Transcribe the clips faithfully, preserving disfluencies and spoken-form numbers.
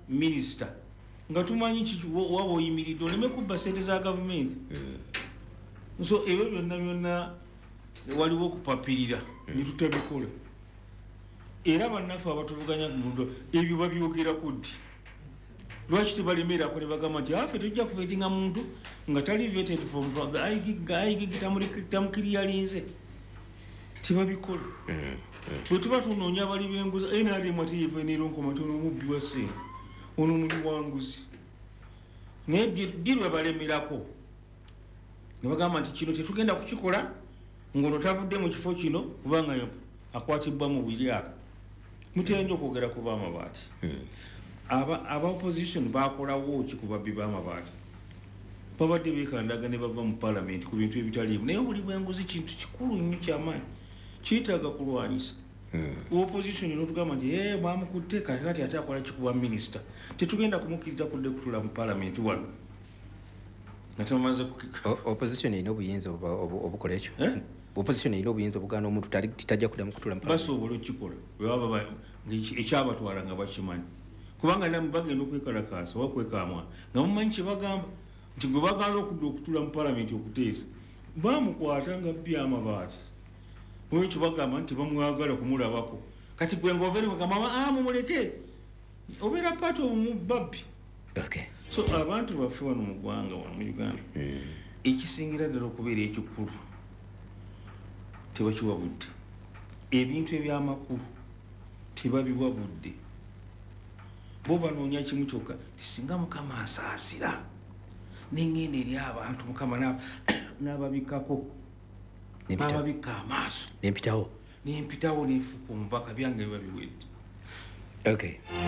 minister nga tumanyi waba oyimiridde oleme kubba sente za gavumenti. So ebyo byonna byonna waliwo okupapirira ne tutabikola. Era bannaffe abatuvuganya ku mudo ebyo babyogerako ddi? Lwaki tebalemerako ne bagamba nti affe tujja kuvetinga muntu nga tali vetted from ayigi tamukiriyalinze? Tebabikola. Bwe tuba tunoonya abali b'enguzi N R M ate yeeva neeronko matono omubbi wa ssente ono muli wanguzi naye ddi lwe balemerako ne bagamba nti kino tetugenda kukikola ng'ono tavudde mu kifo kino kubanga akwatibbwa mu bwiriaka. Mutenda okwogera ku b'amabaati. aba aba opposition bakolawo ki ku babbi b'amabaati? Babadde beekandaga ne bava mu parliament ku bintu ebitaliimu naye obuli bw'enguzi kintu kikulu nnyo ky'amaanyi kiyitaaga kulwanyisa. Opposition n'otugamba nti ee bamukutte kati ate akola kikuba minisita tetugenda kumukkiriza kudde kutula mu parliament wano nga tamaze opposition erina obuyinza obukola ekyo. Opposition erina obuyinza obugaana omuntu tajja kuddamu kutula mu parliament. Basobola okukikola bwe baba ekyabatwala nga bakimanyi kubanga namwe bagenda okwekalakaasa oba kwekaamwa nga mumanyi kye bagamba nti gwe bagaana okudda okutula mu parliament okuteesa bamukwata nga bbi amabaati. Wekyo bagamba nti bamwagala kumulabako kati gwe ng'oveeri bagamba ah mumuleke obeera part of mubabbi. Okay. So abantu baffe wano mu ggwanga wano mu Uganda ekisingira ddala okubeera ekikulu tebakiwa budde. Ebintu eby'amakulu tebabiwa budde. Bo banoonya kimu kyokka tisinga Mukama asaasira n'engenda eri abantu Mukama n'ababikako ababika amaaso nempitawo nempitawo nefuka omubaka byange biba biwedde. Okay.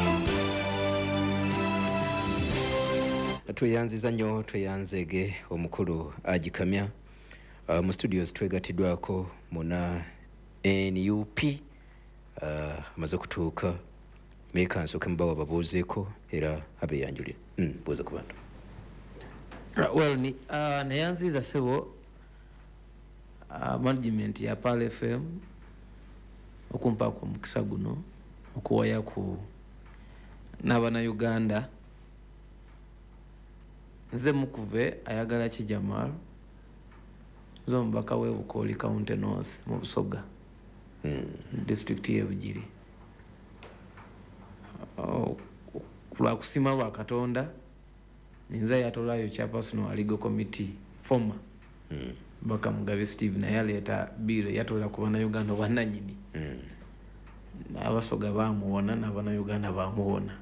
Tweyanziza nnyo tweyanzege omukulu agikamya uh, mu studios twegatiddwako muna N U P uh, amaze kutuuka mekanso kembawa babuuzeeko era abeyanjulire. Mm, buuza ku bantu. Well, ni uh, nayanziza sebo uh, management ya Pal F M okumpa ku mukisa guno okuwaya ku n'abana Uganda. Nze mukuve ayagala ki Jamal zo mbaka we Bukoli County North mu Busoga mm. district ye Bugiri. Oh, kula kusima lwa Katonda ninza yatolayo chairperson wa legal committee former mm. baka Mugabe Steve na yale yata biro yatola ku bana Uganda bananyini mm. abasoga bamuwona na bana Uganda bamuwona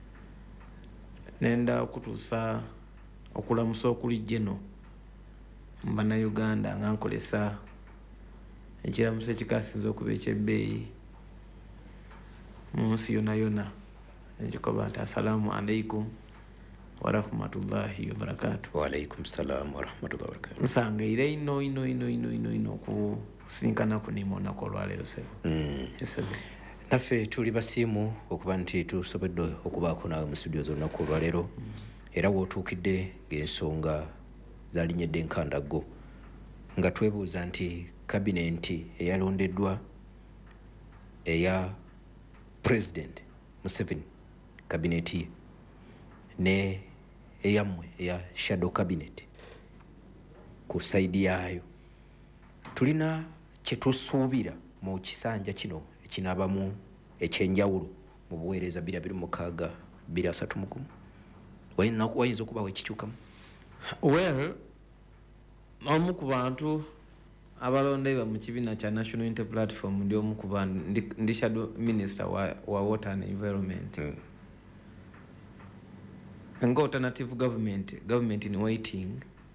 nenda kutusa okulamusa okuli jeno mbana Uganda ngankolesa ekiramusa ekikasinza okuba ekyebbeeyi munsi yona yona njikoba nti assalamu alaikum wa rahmatullahi wa barakatuh. Wa alaikum salam wa rahmatullahi wa barakatuh. Nsanga ire ino ino ino ino ino ino ku sinkana kunimona ko lwalero sebo. Mm. Yes. Naffe tuli basimu okuba nti tusobodde okubaako nawe mu studio zonna ku lwalero mm. era wootuukidde ng'ensonga zalinyedde enkandago nga twebuuza nti kabinenti eyalondeddwa eya President Museveni kabineti ne eyamwe eya shadow cabinet ku saidi yayo tulina kyetusuubira mu kisanja kino ekinabamu ekyenjawulo mu buweereza bbiri abiri mukaaga bbiri asatu mu gumu wayinza okubawo ekikyukamu. Well, omu ku bantu abalondebwa mu kibiina kya National Unity Platform ndi omu ku bantu ndi shadow minister wa, wa water and environment mm. nga alternative government government in waiting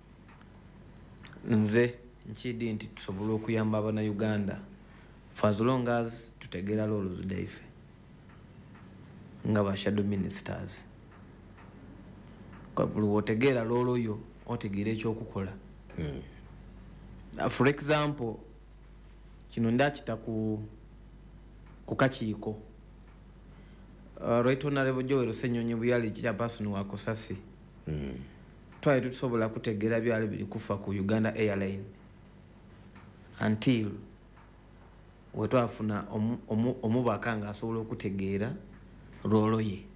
nze nchidi nti tusobola okuyamba abana Uganda for as long as tutegera lolo zudaife nga ba shadow ministers kwa bulu otegera lolo yo otegera ekyokukola mm. Uh, for example kino ndakita ku ku kakiiko uh, right honorable Joel Senyonyi buyali chairperson wa Kosasi mm. twali tusobola kutegera byali bili kufa ku Uganda Airline until we twafuna omubaka nga asobola okutegeera rolo ye